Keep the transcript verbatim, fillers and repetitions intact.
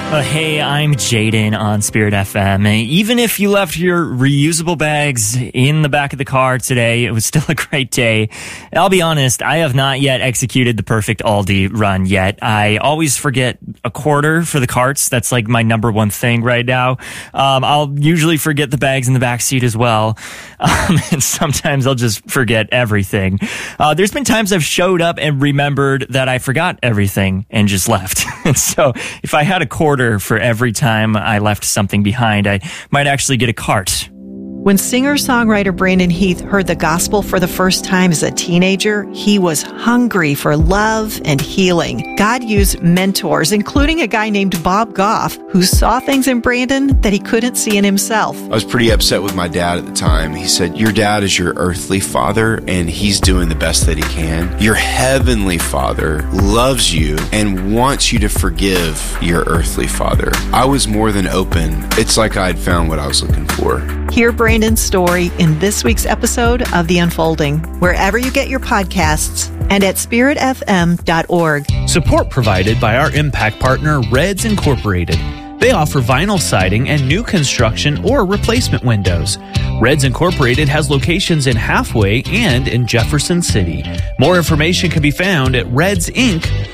Uh, hey, I'm Jaden on Spirit F M. Even if you left your reusable bags in the back of the car today, it was still a great day. I'll be honest, I have not yet executed the perfect Aldi run yet. I always forget a quarter for the carts. That's like my number one thing right now. Um, I'll usually forget the bags in the back seat as well. Um, and sometimes I'll just forget everything. Uh, there's been times I've showed up and remembered that I forgot everything and just left. And so if I had a quarter for every time I left something behind, I might actually get a cart. When singer-songwriter Brandon Heath heard the gospel for the first time as a teenager, he was hungry for love and healing. God used mentors, including a guy named Bob Goff, who saw things in Brandon that he couldn't see in himself. I was pretty upset with my dad at the time. He said, your dad is your earthly father, and he's doing the best that he can. Your heavenly father loves you and wants you to forgive your earthly father. I was more than open. It's like I had found what I was looking for. Hear Brandon's story in this week's episode of The Unfolding, wherever you get your podcasts and at spirit f m dot org. Support provided by our impact partner, Reds Incorporated. They offer vinyl siding and new construction or replacement windows. Reds Incorporated has locations in Halfway and in Jefferson City. More information can be found at reds inc